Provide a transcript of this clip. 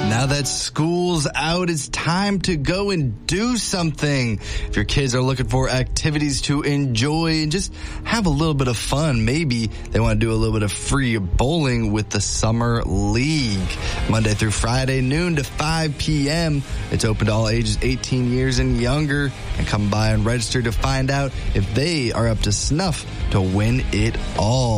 Now that school's out, it's time to go and do something. If your kids are looking for activities to enjoy and just have a little bit of fun, maybe they want to do a little bit of free bowling with the Summer League. Monday through Friday, noon to 5 p.m. It's open to all ages 18 years and younger. And come by and register to find out if they are up to snuff to win it all.